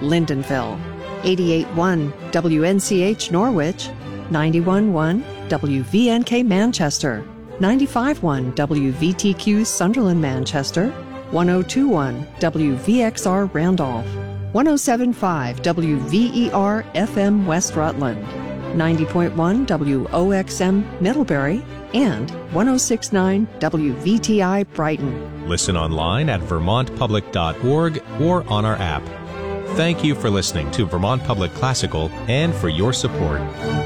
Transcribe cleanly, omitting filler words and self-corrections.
Lyndonville, 88.1 WNCH Norwich, 91.1 WVNK Manchester, 95.1 WVTQ Sunderland Manchester, 102.1 WVXR Randolph, 107.5 WVER FM West Rutland, 90.1 WOXM Middlebury, and 106.9 WVTI Brighton. Listen online at vermontpublic.org or on our app. Thank you for listening to Vermont Public Classical and for your support.